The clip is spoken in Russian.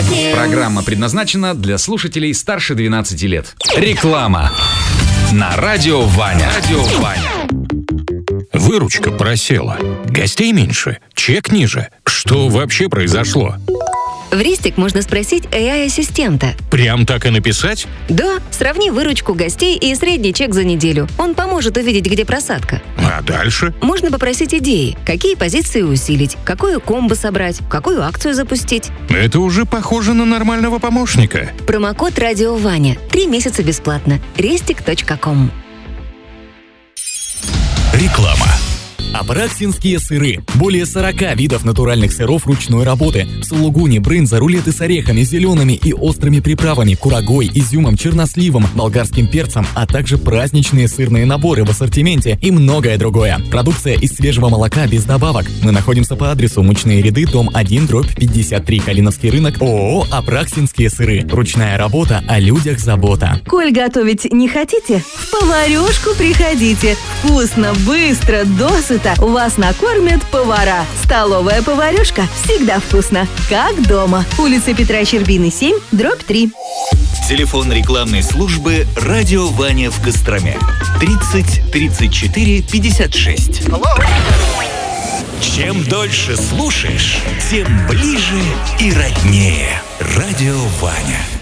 сотни. Программа предназначена для слушателей старше 12 лет. Реклама на Радио Ваня. Выручка просела. Гостей меньше, чек ниже. Что вообще произошло? В Ристик можно спросить AI-ассистента. Прям так и написать? Да, сравни выручку гостей и средний чек за неделю. Он поможет увидеть, где просадка. А дальше? Можно попросить идеи, какие позиции усилить, какую комбо собрать, какую акцию запустить. Это уже похоже на нормального помощника. Промокод «Радио Ваня». 3 месяца бесплатно. Restic.com. Реклама. Апраксинские сыры. Более 40 видов натуральных сыров ручной работы. Сулугуни, брынза, рулеты с орехами, зелеными и острыми приправами, курагой, изюмом, черносливом, болгарским перцем, а также праздничные сырные наборы в ассортименте и многое другое. Продукция из свежего молока без добавок. Мы находимся по адресу Мучные ряды, дом 1/53, Калиновский рынок, ООО «Апраксинские сыры». Ручная работа, о людях забота. Коль готовить не хотите? В поварёшку приходите. Вкусно, быстро, досыта. Вас накормят повара. Столовая поварёшка. Всегда вкусно. Как дома. Улица Петра Щербины, 7, дробь 3. Телефон рекламной службы «Радио Ваня» в Костроме. 30 34 56. Чем дольше слушаешь, тем ближе и роднее. «Радио Ваня».